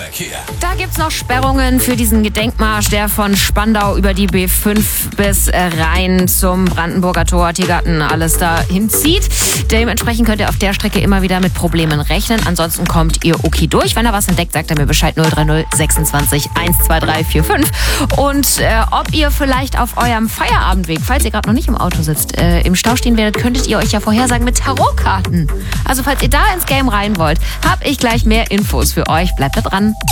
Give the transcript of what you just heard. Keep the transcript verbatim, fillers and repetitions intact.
Verkehr. Da gibt's noch Sperrungen für diesen Gedenkmarsch, der von Spandau über die B fünf bis Rhein zum Brandenburger Tor, Tiergarten, alles da hinzieht. Dementsprechend könnt ihr auf der Strecke immer wieder mit Problemen rechnen. Ansonsten kommt ihr okay durch. Wenn ihr was entdeckt, sagt er mir Bescheid. null drei null sechsundzwanzig eins zwei drei vier fünf. Und äh, ob ihr vielleicht auf eurem Feierabendweg, falls ihr gerade noch nicht im Auto sitzt, äh, im Stau stehen werdet, könntet ihr euch ja vorhersagen mit Tarotkarten. Also falls ihr da ins Game rein wollt, habe ich gleich mehr Infos für euch. Bleibt da dran.